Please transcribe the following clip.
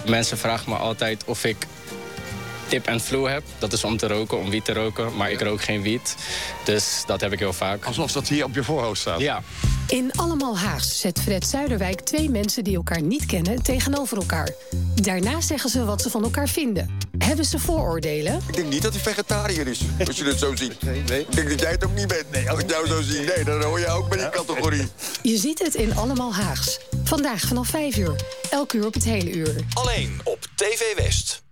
Mensen vragen me altijd of ik tip en flu heb. Dat is om te roken, om wiet te roken. Maar ik rook geen wiet. Dus dat heb ik heel vaak. Alsof dat hier op je voorhoofd staat. Ja. In Allemaal Haags zet Fred Zuiderwijk 2 mensen die elkaar niet kennen tegenover elkaar. Daarna zeggen ze wat ze van elkaar vinden. Hebben ze vooroordelen? Ik denk niet dat hij vegetariër is, als je het zo ziet. Nee. Ik denk dat jij het ook niet bent. Nee, als ik jou zo zie, nee, dan hoor je ook bij die categorie. Je ziet het in Allemaal Haags. Vandaag vanaf 5 uur. Elk uur op het hele uur. Alleen op TV West.